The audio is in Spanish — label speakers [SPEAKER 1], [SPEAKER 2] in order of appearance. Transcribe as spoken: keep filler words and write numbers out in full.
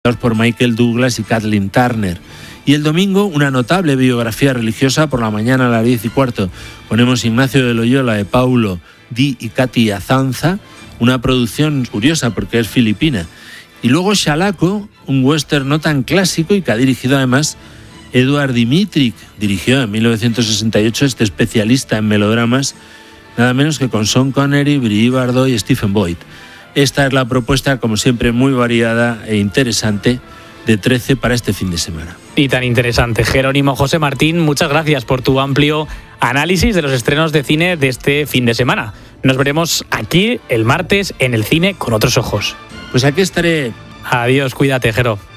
[SPEAKER 1] por Michael Douglas y Kathleen Turner. Y el domingo, una notable biografía religiosa por la mañana a las diez y cuarto. Ponemos Ignacio de Loyola de Paulo Di y Katy Azanza, una producción curiosa porque es filipina. Y luego Xalaco, un western no tan clásico y que ha dirigido además Eduard Dmytryk. Dirigió en mil novecientos sesenta y ocho este especialista en melodramas, nada menos que con Sean Connery, Brigitte Bardot y Stephen Boyd. Esta es la propuesta, como siempre, muy variada e interesante de trece para este fin de semana.
[SPEAKER 2] Y tan interesante. Jerónimo José Martín, muchas gracias por tu amplio análisis de los estrenos de cine de este fin de semana. Nos veremos aquí el martes en el Cine con Otros Ojos.
[SPEAKER 1] Pues aquí estaré.
[SPEAKER 2] Adiós, cuídate, Jero.